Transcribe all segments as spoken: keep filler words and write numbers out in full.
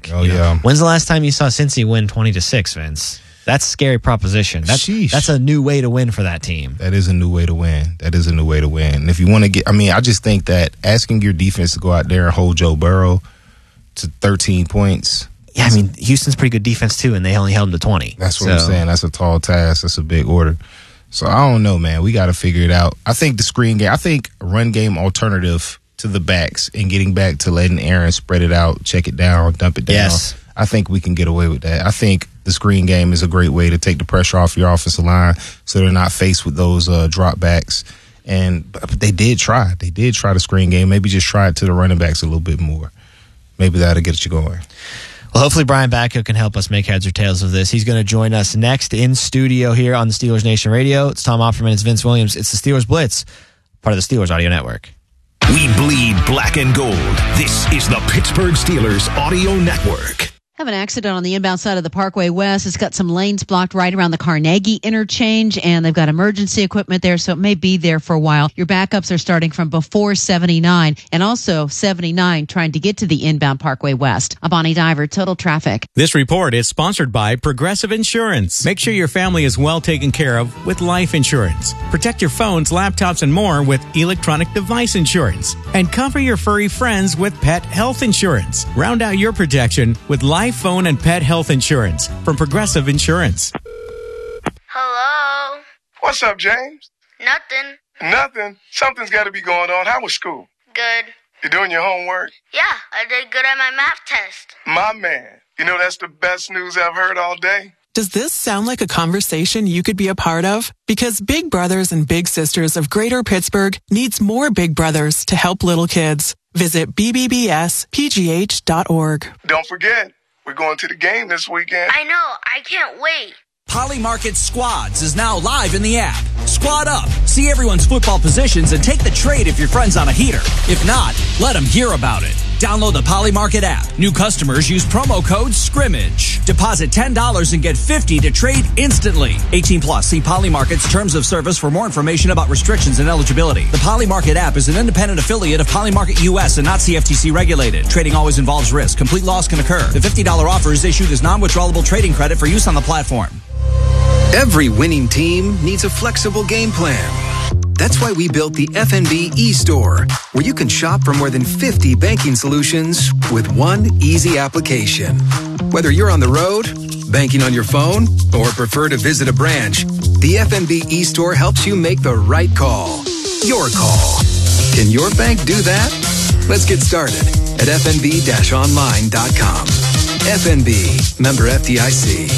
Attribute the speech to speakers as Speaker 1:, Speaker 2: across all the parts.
Speaker 1: Oh,
Speaker 2: you know?
Speaker 1: yeah.
Speaker 2: When's the last time you saw Cincy win twenty to six, Vince? That's a scary proposition. That's
Speaker 1: Sheesh.
Speaker 2: that's a new way to win for that team.
Speaker 1: That is a new way to win. That is a new way to win. And if you want to get, I mean, I just think that asking your defense to go out there and hold Joe Burrow to thirteen points.
Speaker 2: Yeah, I mean, Houston's pretty good defense too, and they only held him to twenty.
Speaker 1: That's what
Speaker 2: so.
Speaker 1: I'm saying. That's a tall task. That's a big order. So I don't know, man. We got to figure it out. I think the screen game, I think run game alternative to the backs and getting back to letting Aaron spread it out, check it down, dump it down.
Speaker 2: Yes.
Speaker 1: I think we can get away with that. I think the screen game is a great way to take the pressure off your offensive line so they're not faced with those uh, drop backs. And but they did try. They did try the screen game. Maybe just try it to the running backs a little bit more. Maybe that'll get you going.
Speaker 2: Well, hopefully Brian Batko can help us make heads or tails of this. He's going to join us next in studio here on the Steelers Nation Radio. It's Tom Opperman. It's Vince Williams. It's the Steelers Blitz, part of the Steelers Audio Network.
Speaker 3: We bleed black and gold. This is the Pittsburgh Steelers Audio Network.
Speaker 4: Have an accident on the inbound side of the Parkway West. It's got some lanes blocked right around the Carnegie interchange, and they've got emergency equipment there, so it may be there for a while. Your backups are starting from before seventy-nine and also seventy-nine trying to get to the inbound Parkway West. I'm Bonnie Diver, Total Traffic.
Speaker 5: This report is sponsored by Progressive Insurance. Make sure your family is well taken care of with life insurance. Protect your phones, laptops, and more with electronic device insurance. And cover your furry friends with pet health insurance. Round out your protection with life, phone, and pet health insurance from Progressive Insurance.
Speaker 6: Hello?
Speaker 7: What's up, James?
Speaker 6: Nothing.
Speaker 7: Nothing? Something's got to be going on. How was school?
Speaker 6: Good.
Speaker 7: You doing your homework?
Speaker 6: Yeah, I did good at my math test.
Speaker 7: My man. You know, that's the best news I've heard all day.
Speaker 8: Does this sound like a conversation you could be a part of? Because Big Brothers and Big Sisters of Greater Pittsburgh needs more Big Brothers to help little kids. Visit b b b s p g h dot org.
Speaker 7: Don't forget, we're going to the game this weekend.
Speaker 6: I know. I can't wait.
Speaker 9: Polymarket Squads is now live in the app. Squad up, see everyone's football positions, and take the trade if your friend's on a heater. If not, let them hear about it. Download the Polymarket app. New customers use promo code SCRIMMAGE. Deposit ten dollars and get fifty dollars to trade instantly. eighteen plus. See Polymarket's terms of service for more information about restrictions and eligibility. The Polymarket app is an independent affiliate of Polymarket U S and not C F T C regulated. Trading always involves risk. Complete loss can occur. The fifty dollars offer is issued as non-withdrawable trading credit for use on the platform.
Speaker 10: Every winning team needs a flexible game plan. That's why we built the F N B e-store, where you can shop for more than fifty banking solutions with one easy application. Whether you're on the road, banking on your phone, or prefer to visit a branch, the F N B e-store helps you make the right call. Your call. Can your bank do that? Let's get started at f n b dash online dot com. F N B, member F D I C.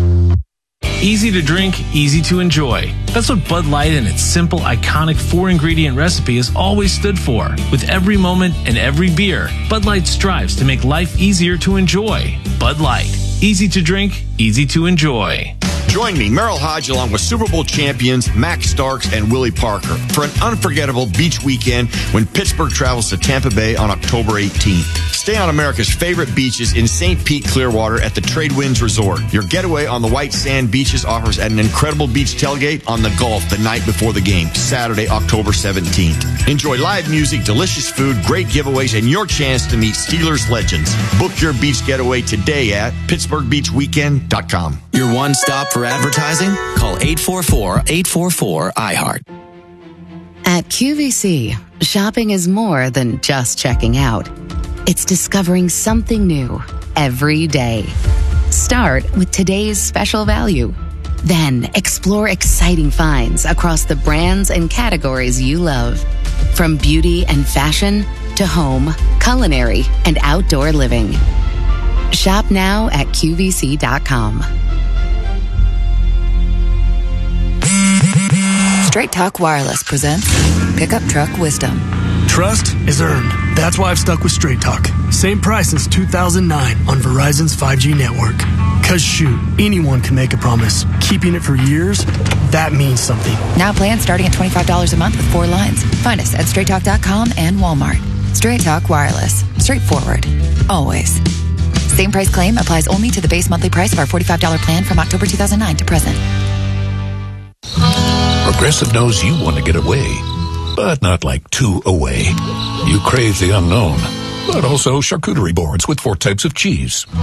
Speaker 11: Easy to drink, easy to enjoy. That's what Bud Light and its simple, iconic four-ingredient recipe has always stood for. With every moment and every beer, Bud Light strives to make life easier to enjoy. Bud Light. Easy to drink, easy to enjoy.
Speaker 12: Join me, Merrill Hodge, along with Super Bowl champions Max Starks and Willie Parker for an unforgettable beach weekend when Pittsburgh travels to Tampa Bay on October eighteenth. Stay on America's favorite beaches in Saint Pete, Clearwater at the Tradewinds Resort. Your getaway on the white sand beaches offers an incredible beach tailgate on the Gulf the night before the game, Saturday, October seventeenth. Enjoy live music, delicious food, great giveaways, and your chance to meet Steelers legends. Book your beach getaway today at pittsburgh beach weekend dot com.
Speaker 13: Your one stop for advertising? Call eight four four, eight four four, I heart.
Speaker 14: At Q V C, shopping is more than just checking out. It's discovering something new every day. Start with today's special value. Then explore exciting finds across the brands and categories you love. From beauty and fashion to home, culinary, and outdoor living. Shop now at q v c dot com.
Speaker 15: Straight Talk Wireless presents Pickup Truck Wisdom.
Speaker 16: Trust is earned. That's why I've stuck with Straight Talk. Same price since two thousand nine on Verizon's five G network. Cause shoot, anyone can make a promise. Keeping it for years, that means something.
Speaker 15: Now plans starting at twenty-five dollars a month with four lines. Find us at straight talk dot com and Walmart. Straight Talk Wireless. Straightforward. Always. Same price claim applies only to the base monthly price of our forty-five dollars plan from October two thousand nine to present.
Speaker 3: Progressive knows you want to get away, but not like too away. You crave the unknown, but also charcuterie boards with four types of cheese.